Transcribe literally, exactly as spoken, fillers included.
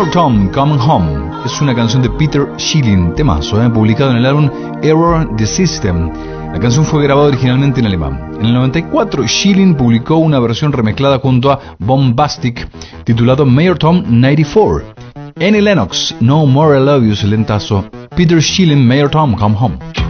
Mayor Tom, Come Home, es una canción de Peter Schilling, temazo, ¿eh? Publicado en el álbum Error the System. La canción fue grabada originalmente en alemán. En el noventa y cuatro, Schilling publicó una versión remezclada junto a Bombastic, titulado Mayor Tom noventa y cuatro. Annie Lennox, No More I Love You, lentazo. Peter Schilling, Mayor Tom, Come Home.